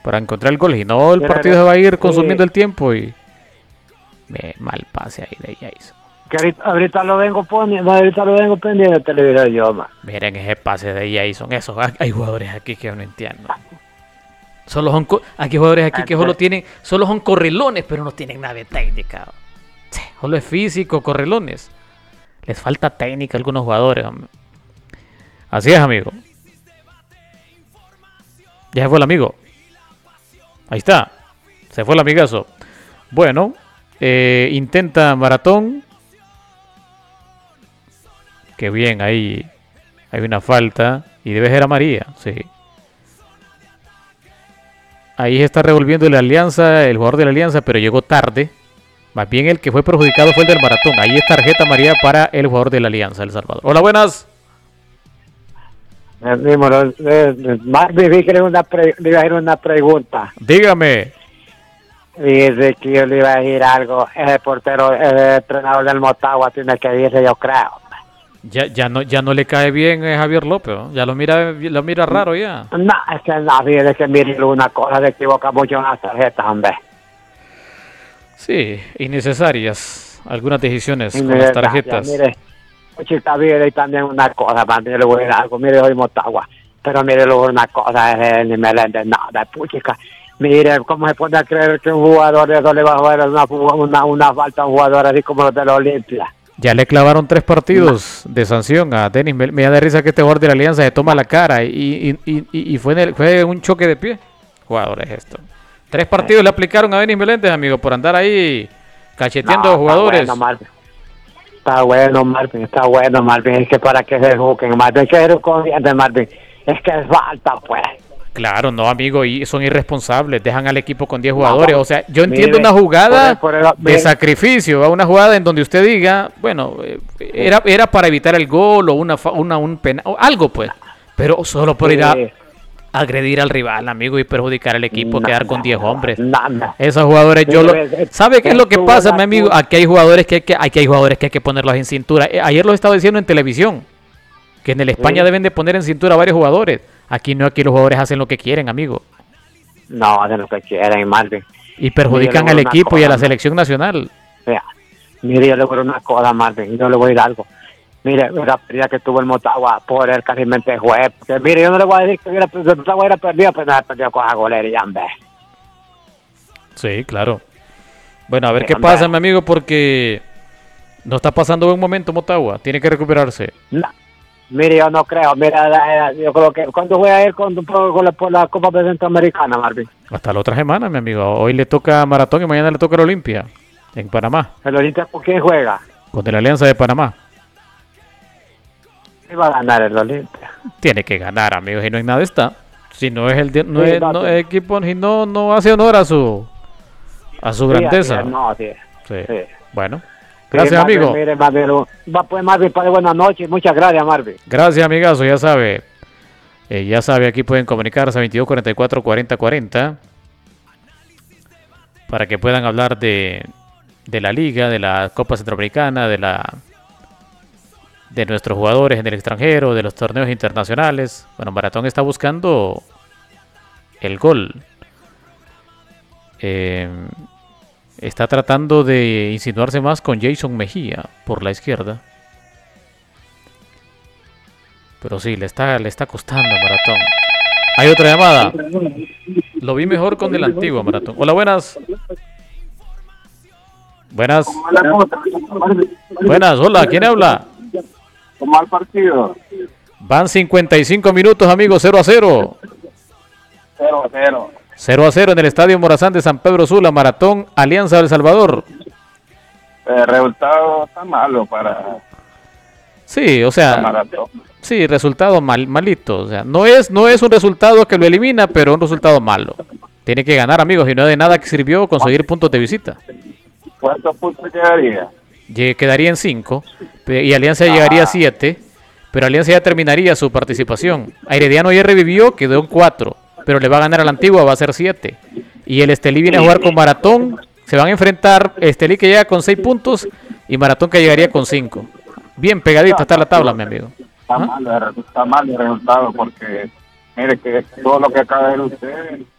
para encontrar el gol. Y no, el partido se va a ir consumiendo el tiempo y... mal pase ahí de Jason. Que ahorita lo vengo pendiente televisor yo, man. Miren ese pase de Jason. Hay jugadores aquí que no entiendo. Hay jugadores aquí que solo son correlones, pero no tienen nada de técnica. Solo es físico, correlones. Les falta técnica a algunos jugadores, hombre. Así es, amigo. Ya se fue el amigo. Ahí está. Se fue el amigazo. Bueno, intenta Maratón. Qué bien, ahí hay una falta. Y debe ser amarilla, sí. Ahí está revolviendo la Alianza, el jugador de la Alianza, pero llegó tarde. Más bien el que fue perjudicado fue el del Maratón. Ahí es tarjeta amarilla para el jugador de la Alianza, El Salvador. Hola, buenas. Marvin, vi que le iba a hacer una pregunta. Dígame. Dice que yo le iba a decir algo. El portero, el entrenador del Motagua tiene que irse, yo creo. Ya no le cae bien a Javier López, ¿no? Ya lo mira raro ya. No, es que no, fíjese que mire una cosa, se equivoca mucho en las tarjetas, hombre. Sí, innecesarias algunas decisiones con las tarjetas. Mire, chica, mire, y también una cosa, mire, le voy a decir algo, mire, hoy Motagua, pero mire, luego una cosa, ni Meléndez, nada, puchica. Mire, ¿cómo se pone a creer que un jugador de eso le va a jugar una falta a un jugador así como los de la Olimpia? Ya le clavaron 3 partidos de sanción a Denis. Me da de risa que este jugador de la Alianza se toma la cara y fue un choque de pie. Jugadores esto. 3 partidos le aplicaron a Denis Meléndez, amigo, por andar ahí cacheteando a los jugadores. Está bueno, Marvin. Es que para que se juzguen, Marvin. Es que eres consciente, Marvin. Es que es falta, pues. Claro, no, amigo, y son irresponsables, dejan al equipo con 10 jugadores, o sea, yo entiendo una jugada de sacrificio, una jugada en donde usted diga, bueno, era para evitar el gol o un penal, o algo pues, pero solo por ir a agredir al rival, amigo, y perjudicar al equipo, quedar con 10 hombres. Esos jugadores, ¿sabe qué es lo que pasa, mi amigo? Aquí hay jugadores que hay que ponerlos en cintura. Ayer lo estaba diciendo en televisión, que en el España deben de poner en cintura a varios jugadores. Aquí no, aquí los jugadores hacen lo que quieren, amigo. No, hacen lo que quieren, Marvin. Y perjudican al equipo y a la selección nacional. Mire, yo le voy a una cosa, Marvin, yo le voy a decir algo. Mire, la pérdida que tuvo el Motagua por él casi mente juez. Porque mire, yo no le voy a decir que el Motagua era perdido, pero no perdido con la golería, hombre. Sí, claro. Bueno, a ver qué pasa, mi amigo, porque no está pasando buen momento Motagua. Tiene que recuperarse. No. Mire, yo no creo. Mira, yo creo que... ¿Cuándo juega él por la Copa Centroamericana, Marvin? Hasta la otra semana, mi amigo. Hoy le toca Maratón y mañana le toca el Olimpia, en Panamá. ¿El Olimpia con quién juega? Con la Alianza de Panamá. ¿Qué va a ganar el Olimpia? Tiene que ganar, amigos, y no hay nada está. Si no es el equipo, si no hace honor a su grandeza. Sí. Bueno. Gracias, amigo. Mire, Marvin, Marvin, buenas noches. Muchas gracias, Marvin. Gracias, amigazo. Ya sabe, aquí pueden comunicarse a 2244-4040 para que puedan hablar de la Liga, de la Copa Centroamericana, de nuestros jugadores en el extranjero, de los torneos internacionales. Bueno, Maratón está buscando el gol. Está tratando de insinuarse más con Jason Mejía por la izquierda. Pero sí, le está costando a Maratón. Hay otra llamada. Lo vi mejor con el antiguo Maratón. Hola, buenas. Buenas. Buenas, hola, ¿quién habla? ¿Cómo va el partido? Van 55 minutos, amigos, 0-0. 0-0. 0-0 en el Estadio Morazán de San Pedro Sula, Maratón, Alianza de El Salvador. El resultado está malo para... Sí, o sea... Maratón. Sí, resultado malito. O sea, no es un resultado que lo elimina, pero un resultado malo. Tiene que ganar, amigos, y no de nada que sirvió conseguir puntos de visita. ¿Cuántos puntos quedaría? Quedaría en 5, y Alianza llegaría a 7, pero Alianza ya terminaría su participación. Herediano ya revivió, quedó en 4. Pero le va a ganar a la Antigua, va a ser 7. Y el Estelí viene a jugar con Maratón. Se van a enfrentar Estelí, que llega con 6 puntos, y Maratón, que llegaría con 5. Bien pegadito está la tabla, mi amigo. Está mal el resultado, porque mire que todo lo que acaba de ver usted